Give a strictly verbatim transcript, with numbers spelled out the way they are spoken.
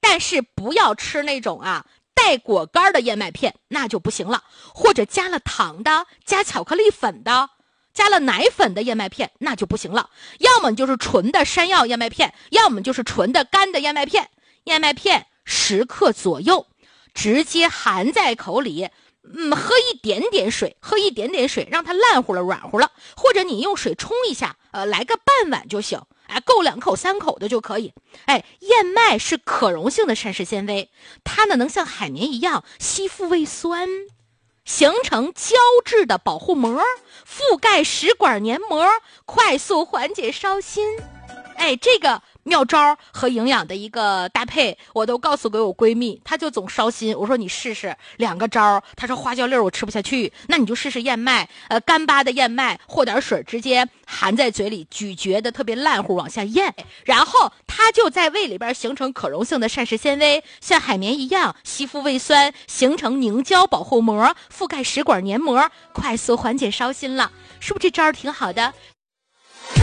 但是不要吃那种啊带果干的燕麦片，那就不行了。或者加了糖的，加巧克力粉的，加了奶粉的燕麦片，那就不行了。要么就是纯的山药燕麦片，要么就是纯的干的燕麦片。燕麦片十克左右，直接含在口里，嗯，喝一点点水，喝一点点水，让它烂乎了、软乎了，或者你用水冲一下，呃，来个半碗就行。哎，够两口三口的就可以。哎，燕麦是可溶性的膳食纤维，它呢能像海绵一样吸附胃酸，形成胶质的保护膜，覆盖食管黏膜，快速缓解烧心。哎，这个妙招和营养的一个搭配，我都告诉给我闺蜜，她就总烧心。我说你试试两个招，她说花椒粒我吃不下去，那你就试试燕麦，呃，干巴的燕麦，和点水，直接含在嘴里，咀嚼的特别烂乎，往下咽，然后它就在胃里边形成可溶性的膳食纤维，像海绵一样吸附胃酸，形成凝胶保护膜，覆盖食管黏膜，快速缓解烧心了。是不是这招挺好的？